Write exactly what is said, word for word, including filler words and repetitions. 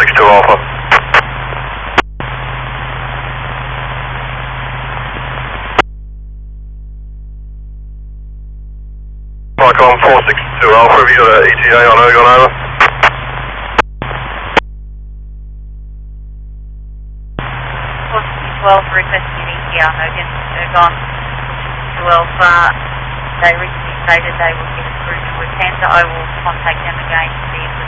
six two Alpha. Micron four six two Alpha, have you got an E T A on Ergon over? four six two Alpha requesting an E T A on Ergon, Ergon two Alpha. They recently stated they will get approved to attend. I will contact them again to see if